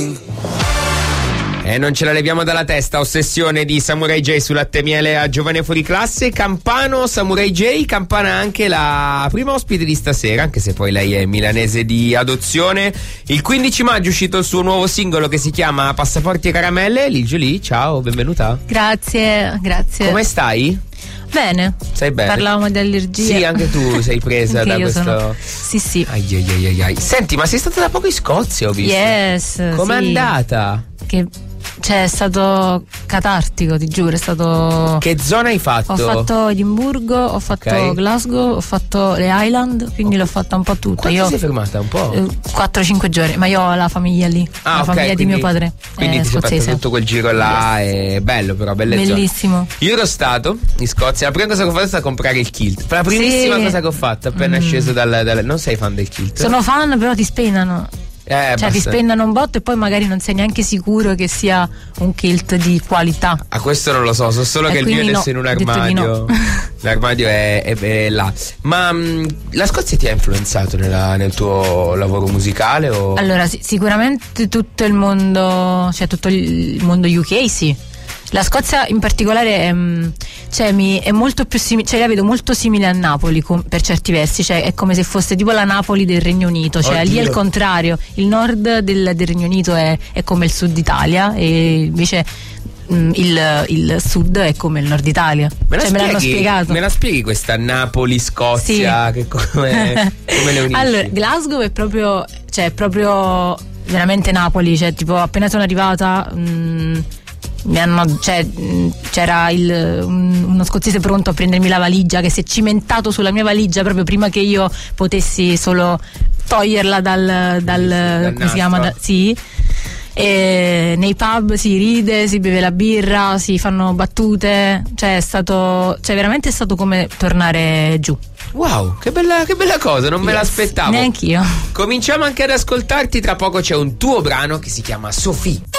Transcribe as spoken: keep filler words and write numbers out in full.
feeling. E non ce la leviamo dalla testa, ossessione di Samurai J su Latte e Miele a Giovane Fuori Classe. Campano, Samurai J, Campana anche la prima ospite di stasera, anche se poi lei è milanese di adozione. Il quindici maggio è uscito il suo nuovo singolo che si chiama Passaporti e Caramelle. Lil Jolie, ciao, benvenuta. Grazie, grazie. Come stai? Bene. Stai bene? Parlavamo di allergia. Sì, anche tu sei presa Anche da io questo. sono... Sì, sì. Ai, ai, ai, ai, ai. Senti, ma sei stata da poco in Scozia, ho visto. Yes. Com'è sì. andata? Che cioè è stato catartico, ti giuro, è stato. Che zona hai fatto? Ho fatto Edimburgo, ho fatto Ok. Glasgow, ho fatto le Highland, quindi l'ho fatta un po' tutta. Quanto Io sei fermata? Un po'? quattro cinque giorni, ma io ho la famiglia lì, Ah, la ok, famiglia quindi, di mio padre. Quindi è ti sei fatto scozzese. tutto quel giro là, è bello però, belle zone. Bellissimo. Io ero stato in Scozia, la prima cosa che ho fatto è stata comprare il kilt. La primissima Sì. cosa che ho fatto appena Mm. sceso dal, dal... Non sei fan del kilt? Sono fan, però ti spennano. Eh, Cioè basta. ti spennano un botto e poi magari non sei neanche sicuro che sia un kilt di qualità. A questo non lo so, so solo E che il mio è quindi adesso no, in un ho detto di armadio. no. L'armadio è, è, è là. Ma mh, la Scozia ti ha influenzato nella- nel tuo lavoro musicale? O... Allora, sì, sicuramente tutto il mondo, cioè tutto il mondo U K, sì. La Scozia in particolare è, mm, cioè, mi, è molto più simile, cioè la vedo molto simile a Napoli com- per certi versi, cioè è come se fosse tipo la Napoli del Regno Unito, cioè Oddio. lì è il contrario, il nord del, del Regno Unito è, è come il sud Italia e invece mm, il, il sud è come il nord Italia. Me la, Cioè, me l'hanno spieghi, spiegato. me la spieghi questa Napoli-Scozia? Sì. Che come, come le unisci? Allora, Glasgow è proprio, cioè, è proprio veramente Napoli, cioè, tipo, appena sono arrivata, mh, mi hanno, cioè, mh, c'era il, un- uno scozzese pronto a prendermi la valigia che si è cimentato sulla mia valigia proprio prima che io potessi solo toglierla dal, dal come si chiama? nastro. Da- sì. E nei pub si ride, si beve la birra, si fanno battute, cioè è stato, cioè veramente è stato come tornare giù. Wow, che bella, che bella cosa, non me Yes, l'aspettavo. neanch'io. Cominciamo anche ad ascoltarti, tra poco c'è un tuo brano che si chiama Sophie.